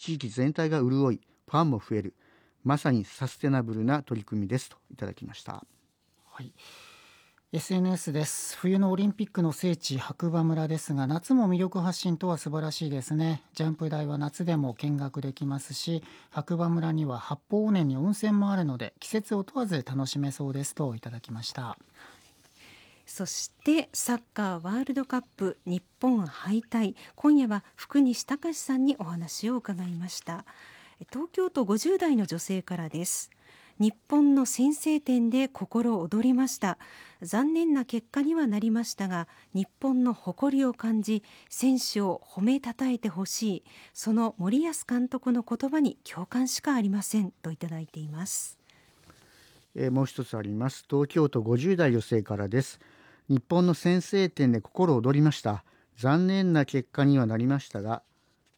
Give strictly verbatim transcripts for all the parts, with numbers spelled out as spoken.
地域全体が潤い、ファンも増える、まさにサステナブルな取り組みですといただきました。 はい、エスエヌエス です。冬のオリンピックの聖地白馬村ですが、夏も魅力発信とは素晴らしいですね。ジャンプ台は夏でも見学できますし、白馬村には八方尾根に温泉もあるので季節を問わず楽しめそうですといただきました。 そしてサッカーワールドカップ日本敗退、今夜は福西崇史さんにお話を伺いました。東京都ごじゅう代の女性からです。日本の先制点で心躍りました。残念な結果にはなりましたが、日本の誇りを感じ、選手を褒めたたえてほしい、その森保監督の言葉に共感しかありませんといただいています。 えー、もう一つあります。東京都ごじゅう代女性からです。日本の先制点で心躍りました。残念な結果にはなりましたが、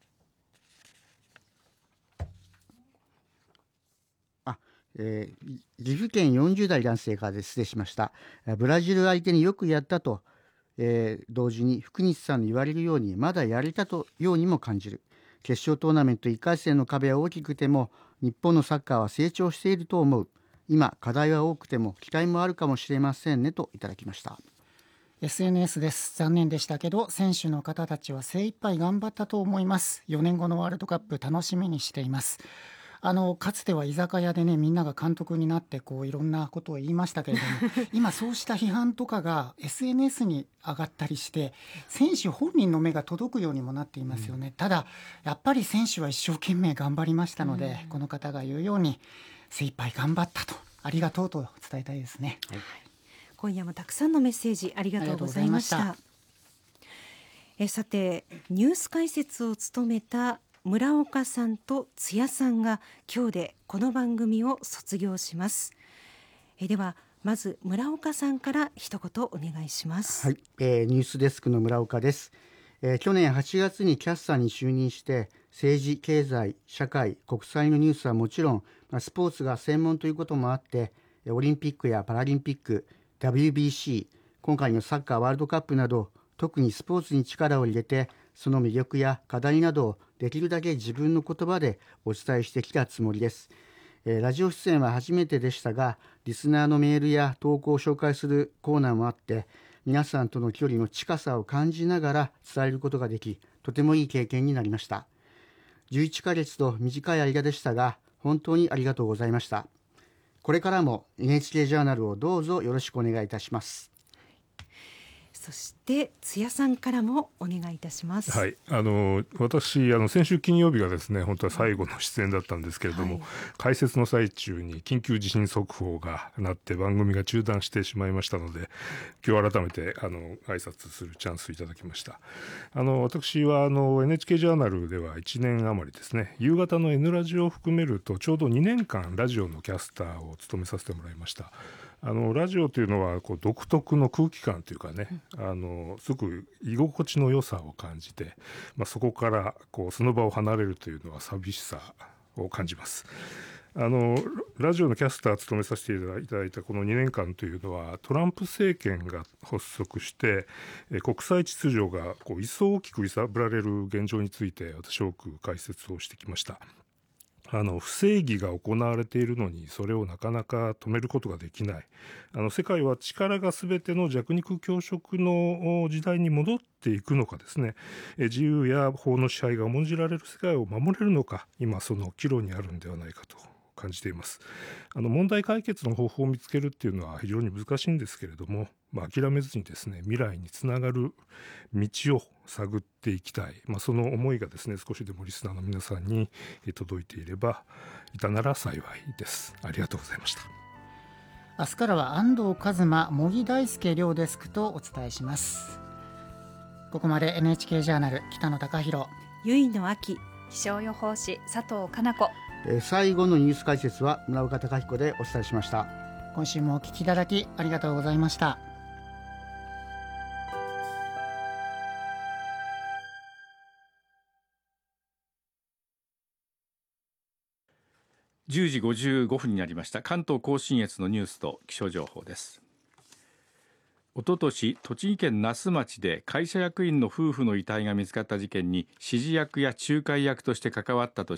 あ、えー、岐阜県よんじゅう代男性からで失礼しました。ブラジル相手によくやったと、えー、同時に福西さんの言われるようにまだやれたとようにも感じる。決勝トーナメントいっかい戦の壁は大きくても日本のサッカーは成長していると思う。今課題は多くても期待もあるかもしれませんねといただきました。 エスエヌエス です。残念でしたけど選手の方たちは精一杯頑張ったと思います。よねんごのワールドカップ楽しみにしています。あのかつては居酒屋でね、みんなが監督になってこういろんなことを言いましたけれども今そうした批判とかが エスエヌエス に上がったりして選手本人の目が届くようにもなっていますよね、うん、ただやっぱり選手は一生懸命頑張りましたので、うん、この方が言うように精一杯頑張ったと、ありがとうと伝えたいですね、はい、 今夜もたくさんのメッセージありがとうございました。えさて、ニュース解説を務めた村岡さんと津谷さんが今日でこの番組を卒業します。えではまず村岡さんから一言お願いします。 はい、えー、ニュースデスクの村岡です。えー、去年はちがつにキャスターに就任して政治、経済、社会、国際のニュースはもちろん、まあ、スポーツが専門ということもあってオリンピックやパラリンピック、ダブリュービーシー、今回のサッカーワールドカップなど特にスポーツに力を入れてその魅力や課題などをできるだけ自分の言葉でお伝えしてきたつもりです。えー、ラジオ出演は初めてでしたが、リスナーのメールや投稿を紹介するコーナーもあって皆さんとの距離の近さを感じながら伝えることができ、とてもいい経験になりました。じゅういっかげつと短い間でしたが本当にありがとうございました。これからも エヌエイチケー ジャーナルをどうぞよろしくお願いいたします。 そして津谷さんからもお願いいたします。 はい、あの私あの先週金曜日がですね本当は最後の出演だったんですけれども、はい、解説の最中に緊急地震速報が鳴って番組が中断してしまいましたので、今日改めてあの挨拶するチャンスいただきました。あの私はあの エヌエイチケー ジャーナルではいちねん余りですね、夕方の N ラジオを含めるとちょうどにねんかんラジオのキャスターを務めさせてもらいました。あのラジオというのはこう独特の空気感というかね、うん、あのすごく居心地の良さを感じて、まあ、そこからこうその場を離れるというのは寂しさを感じます。あのラジオのキャスターを務めさせていただいたこのにねんかんというのはトランプ政権が発足して国際秩序がこう一層大きく揺さぶられる現状について私多く解説をしてきました。あの不正義が行われているのにそれをなかなか止めることができない。あの世界は力が全ての弱肉強食の時代に戻っていくのかですね、自由や法の支配が重んじられる世界を守れるのか、今その岐路にあるんではないかと感じています。あの問題解決の方法を見つけるっていうのは非常に難しいんですけれども、まあ、諦めずにですね未来につながる道を探っていきたい、まあ、その思いがですね少しでもリスナーの皆さんに届いていればいたなら幸いです。ありがとうございました。 明日からは安藤和馬、茂木大輔両デスクとお伝えします。ここまで エヌエイチケー ジャーナル北野貴弘、 結野秋、 気象予報士佐藤かな子、 えー、最後のニュース解説は村岡貴彦でお伝えしました。 今週もお聞きいただきありがとうございました。 じゅうじごじゅうごふんになりました。関東甲信越のニュースと気象情報です。おととし栃木県那須町で会社役員の夫婦の遺体が見つかった事件に指示役や仲介役として関わったと